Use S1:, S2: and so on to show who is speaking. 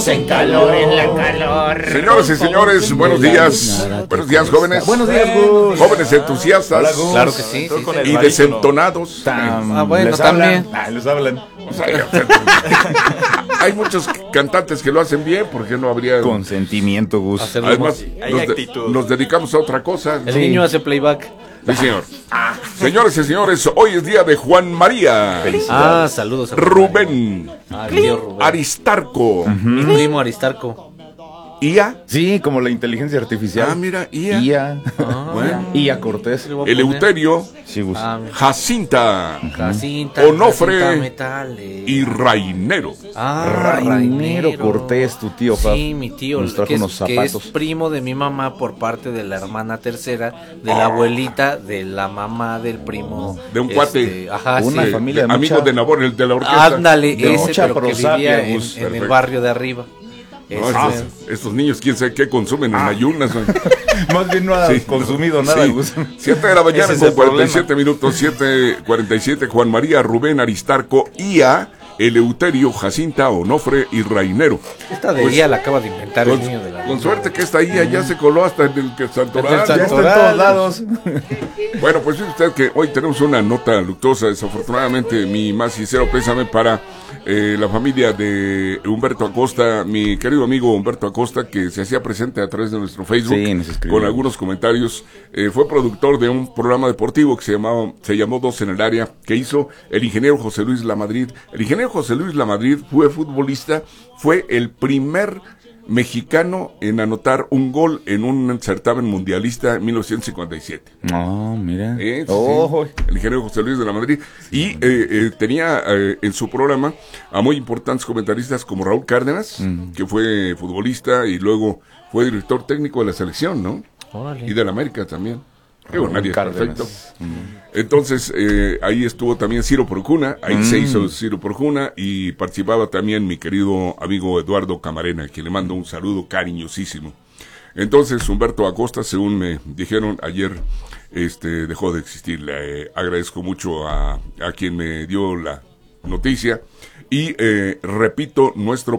S1: En calor, en la calor.
S2: Señoras y señores, buenos días. Buenos días, jóvenes.
S1: Buenos días, Gus.
S2: Jóvenes entusiastas.
S1: Hola, Gus. Claro que sí.
S2: Y desentonados.
S1: Bueno,
S3: les
S1: también.
S3: Les hablan.
S2: O sea, hay muchos cantantes que lo hacen bien, ¿por qué no habría?
S3: Con sentimiento, Gus.
S2: Además,
S4: hay actitud.
S2: nos dedicamos a otra cosa.
S1: El niño hace playback.
S2: Sí, señor. Señores y señores, hoy es día de Juan María,
S1: Saludos a
S2: Rubén,
S1: tío Rubén.
S2: Aristarco,
S1: Mi primo Aristarco.
S2: Ia.
S3: Sí, como la inteligencia artificial.
S2: Mira, Ia.
S3: IA.
S2: Bueno.
S3: IA Cortés.
S2: Eleuterio,
S3: Sí, Gus.
S2: Jacinta,
S1: Jacinta.
S2: Onofre
S1: Jacinta Metales.
S2: y Rainero.
S3: Rainero Cortés, tu tío, Fab.
S1: Sí, mi tío,
S3: Nos trajo
S1: que es,
S3: unos
S1: que es
S3: zapatos.
S1: primo de mi mamá por parte de la hermana tercera, de la abuelita, de la mamá del primo.
S2: De un cuate.
S1: Ajá,
S3: Una
S1: sí.
S3: familia de
S2: Amigo
S3: mucha-
S2: de Nabor, el de la orquesta.
S1: Ándale,
S3: de
S1: ese,
S3: mucha
S1: pero que
S3: prosapia,
S1: vivía
S3: Gus.
S1: en el
S2: Perfecto.
S1: barrio de arriba.
S2: No,
S1: Ese.
S2: estos niños, quién sabe qué consumen en ayunas.
S3: Más bien no ha
S2: Sí.
S3: consumido nada,
S2: Sí.
S3: Gus.
S2: 7 de la mañana
S3: Ese es
S2: con
S3: el problema.
S2: 47 minutos, 7:47. Juan María, Rubén, Aristarco, Ia, Eleuterio, Jacinta, Onofre y Rainero.
S1: Esta de
S2: Pues,
S1: ella la acaba de inventar el
S2: Con,
S1: niño de la.
S2: con suerte que esta Ia ya se coló hasta en el Santoral.
S1: En el
S3: Ya está en
S1: Santoral.
S3: todos lados.
S2: Bueno, pues fíjese usted que hoy tenemos una nota luctuosa. Desafortunadamente, mi más sincero pésame para la familia de Humberto Acosta, mi querido amigo Humberto Acosta, que se hacía presente a través de nuestro Facebook
S3: Sí, nos escribió.
S2: con algunos comentarios. Fue productor de un programa deportivo que se llamó Dos en el Área, que hizo el ingeniero José Luis Lamadrid. El ingeniero José Luis Lamadrid fue futbolista, fue el primer mexicano en anotar un gol en un certamen mundialista en 1957.
S3: No, mira.
S2: Sí,
S3: Oh,
S2: el ingeniero José Luis de la Madrid. Y tenía en su programa a muy importantes comentaristas como Raúl Cárdenas, que fue futbolista y luego fue director técnico de la selección, ¿no?
S1: Órale.
S2: Y de la América también. Digo,
S3: Raúl
S2: nadie es
S3: Cárdenas.
S2: perfecto. Entonces, ahí estuvo también Ciro Porjuna, ahí se hizo Ciro Porjuna y participaba también mi querido amigo Eduardo Camarena, que le mando un saludo cariñosísimo. Entonces, Humberto Acosta, según me dijeron ayer, dejó de existir. Le agradezco mucho a quien me dio la noticia y repito nuestro